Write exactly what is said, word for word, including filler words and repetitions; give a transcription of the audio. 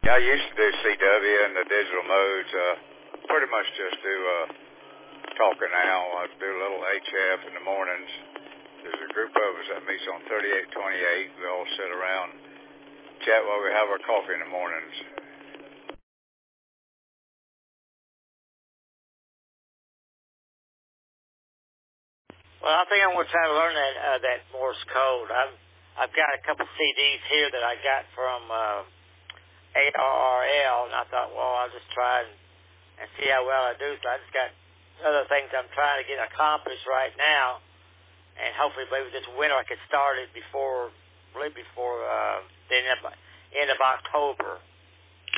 Yeah, I used to do C W and the digital modes. Uh, pretty much just do uh, talking now. I do a little H F in the mornings. There's a group of us that meets on thirty-eight twenty-eight. We all sit around, chat while we have our coffee in the mornings. Well, I think I'm going to try to learn that uh, that Morse code. I've I've got a couple C Ds here that I got from uh, A R R L, and I thought, well, I'll just try and, and see how well I do. So I just got other things I'm trying to get accomplished right now, and hopefully maybe this winter I could start it before, really before uh, the end of, end of October.